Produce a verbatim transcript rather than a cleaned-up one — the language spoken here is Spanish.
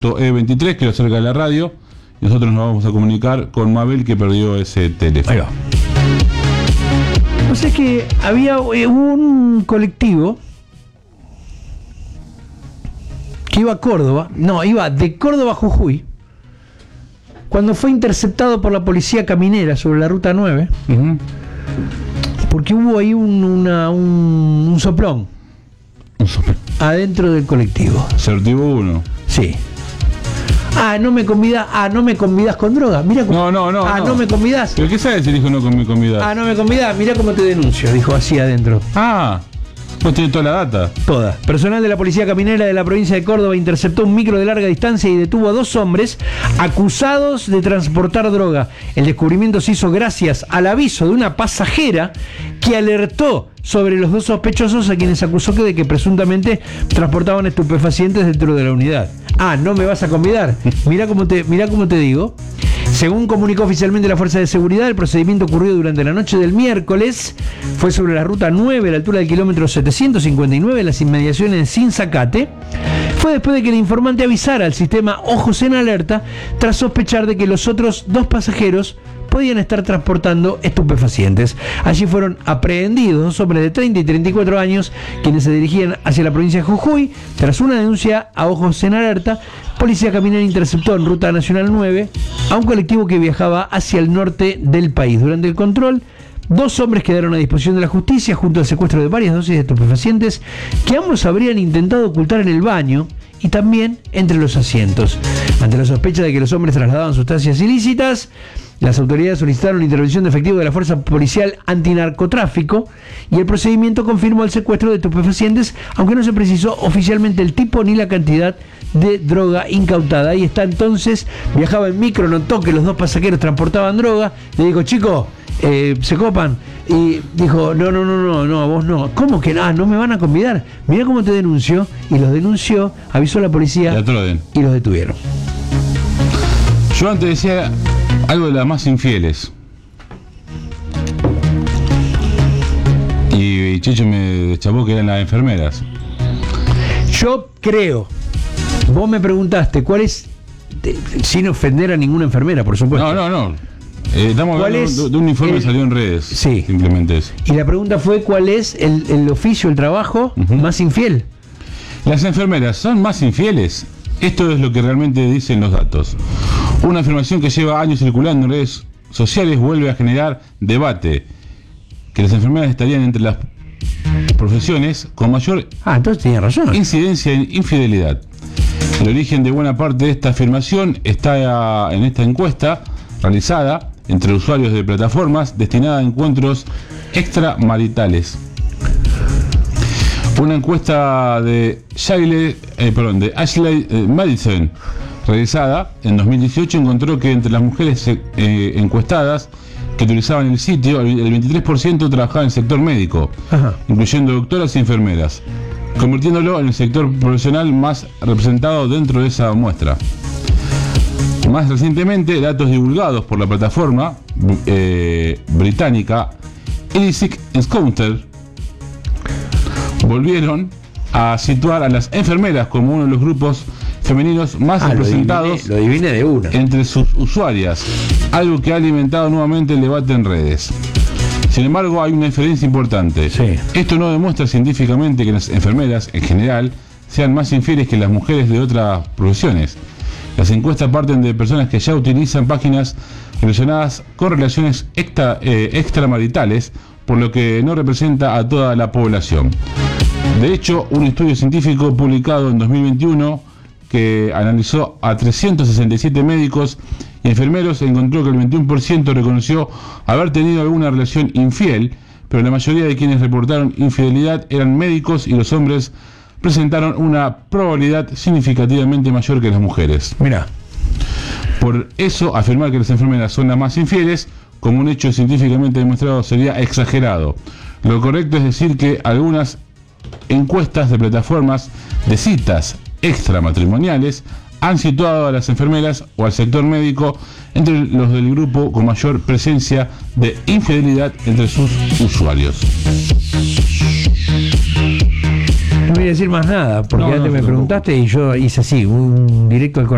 auto E veintitrés que lo acerca de la radio. Y nosotros nos vamos a comunicar con Mabel, que perdió ese teléfono. Ahí va. O sea que había un colectivo que iba a Córdoba, no, iba de Córdoba a Jujuy, cuando fue interceptado por la policía caminera sobre la ruta nueve, uh-huh. porque hubo ahí un, una, un, un soplón, un soplón adentro del colectivo. Sortivo uno. Sí. Ah, no me convidas, ah, no me convidas con droga. Mira cómo, no, no, no. Ah, no, no me convidas. ¿Pero qué sabes si dijo no me convidas? Ah, no me convidas, mira cómo te denuncio, dijo así adentro. Ah. Pues tiene toda la data. Toda. Personal de la Policía Caminera de la provincia de Córdoba interceptó un micro de larga distancia y detuvo a dos hombres acusados de transportar droga. El descubrimiento se hizo gracias al aviso de una pasajera que alertó sobre los dos sospechosos, a quienes acusó que de que presuntamente transportaban estupefacientes dentro de la unidad. Ah, ¿no me vas a convidar? Mirá cómo te, mirá cómo te digo. Según comunicó oficialmente la Fuerza de Seguridad, el procedimiento ocurrió durante la noche del miércoles. Fue sobre la ruta nueve, a la altura del kilómetro setecientos cincuenta y nueve, en las inmediaciones de Sinzacate. Fue después de que el informante avisara al sistema Ojos en Alerta, tras sospechar de que los otros dos pasajeros podían estar transportando estupefacientes. Allí fueron aprehendidos dos hombres de treinta y treinta y cuatro años, quienes se dirigían hacia la provincia de Jujuy. Tras una denuncia a Ojos en Alerta, Policía Caminera interceptó en Ruta Nacional nueve a un colectivo que viajaba hacia el norte del país. Durante el control, dos hombres quedaron a disposición de la justicia junto al secuestro de varias dosis de estupefacientes que ambos habrían intentado ocultar en el baño y también entre los asientos. Ante la sospecha de que los hombres trasladaban sustancias ilícitas, las autoridades solicitaron la intervención de efectivos de la Fuerza Policial Antinarcotráfico y el procedimiento confirmó el secuestro de estupefacientes, aunque no se precisó oficialmente el tipo ni la cantidad de droga incautada. Ahí está entonces, viajaba en micro, notó que los dos pasajeros transportaban droga, le dijo, chicos, eh, se copan, y dijo, no, no, no, no, no, vos no. ¿Cómo que no? Ah, no me van a convidar. Mirá cómo te denunció, y los denunció, avisó a la policía y los detuvieron. Yo antes decía algo de las más infieles. Y Chicho me deschapó que eran las enfermeras. Yo creo, vos me preguntaste, ¿cuál es, de, sin ofender a ninguna enfermera, por supuesto? No, no, no. Eh, estamos hablando es de, de un informe que salió en redes. Sí. Simplemente eso. Y la pregunta fue, ¿cuál es el, el oficio, el trabajo uh-huh. más infiel? Las enfermeras son más infieles. Esto es lo que realmente dicen los datos. Una afirmación que lleva años circulando en redes sociales vuelve a generar debate. Que las enfermeras estarían entre las profesiones con mayor ah, entonces tenía razón. incidencia en infidelidad. El origen de buena parte de esta afirmación está en esta encuesta realizada entre usuarios de plataformas destinada a encuentros extramaritales. Una encuesta de, Shiley, eh, perdón, de Ashley eh, Madison, realizada en dos mil dieciocho, encontró que entre las mujeres eh, encuestadas que utilizaban el sitio, el veintitrés por ciento trabajaba en el sector médico, Ajá. incluyendo doctoras y enfermeras, convirtiéndolo en el sector profesional más representado dentro de esa muestra. Más recientemente, datos divulgados por la plataforma eh, británica Illicit Encounter volvieron a situar a las enfermeras como uno de los grupos femeninos más ah, representados lo adiviné, lo adiviné de una. entre sus usuarias, algo que ha alimentado nuevamente el debate en redes. Sin embargo, hay una diferencia importante. Sí. Esto no demuestra científicamente que las enfermeras, en general, sean más infieles que las mujeres de otras profesiones. Las encuestas parten de personas que ya utilizan páginas relacionadas con relaciones extra, eh, extramaritales, por lo que no representa a toda la población. De hecho, un estudio científico publicado en dos mil veintiuno que analizó a trescientos sesenta y siete médicos y enfermeros encontró que el veintiuno por ciento reconoció haber tenido alguna relación infiel, pero la mayoría de quienes reportaron infidelidad eran médicos y los hombres presentaron una probabilidad significativamente mayor que las mujeres. Mira. Por eso, afirmar que las enfermeras son las más infieles, como un hecho científicamente demostrado, sería exagerado. Lo correcto es decir que algunas encuestas de plataformas de citas extramatrimoniales han situado a las enfermeras o al sector médico entre los del grupo con mayor presencia de infidelidad entre sus usuarios. No voy a decir más nada, porque no, antes no, me tampoco. preguntaste y yo hice así, un directo al corazón.